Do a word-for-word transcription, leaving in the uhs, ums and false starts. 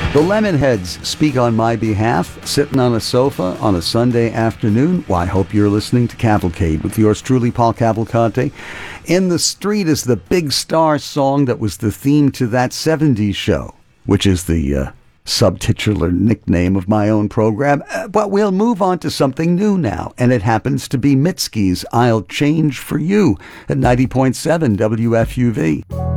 The Lemonheads speak on my behalf, sitting on a sofa on a Sunday afternoon. Well, I hope you're listening to Cavalcade with yours truly, Paul Cavalcante. In the Street is the Big Star song that was the theme to that seventies show, which is the uh, subtitular nickname of my own program. Uh, but we'll move on to something new now, and it happens to be Mitski's I'll Change for You at ninety point seven W F U V.